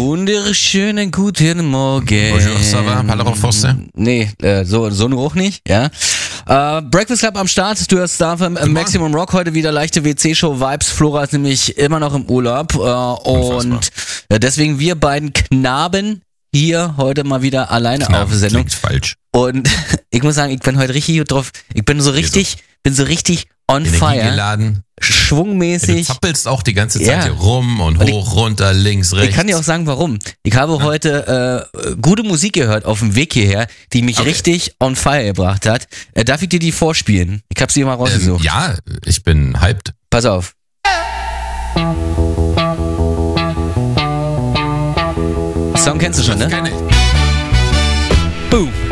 Wunderschönen guten Morgen. Bonjour, ça va? Parle français? Nee, so nur auch nicht, ja. Breakfast Club am Start, du hörst Starfm, Maximum Rock, heute wieder leichte WC-Show-Vibes. Flora ist nämlich immer noch im Urlaub und deswegen wir beiden Knaben hier heute mal wieder alleine auf Sendung. Klingt falsch. Und ich muss sagen, ich bin heute richtig gut drauf. Ich bin so richtig on fire. Energiegeladen. Schwungmäßig. Du zappelst auch die ganze Zeit hier rum und hoch, runter, links, rechts. Ich kann dir auch sagen, warum. Ich habe heute gute Musik gehört auf dem Weg hierher, die mich richtig on fire gebracht hat. Darf ich dir die vorspielen? Ich habe sie mal rausgesucht. Ja, ich bin hyped. Pass auf. Song kennst du schon, ne? Kenn ich. Boom.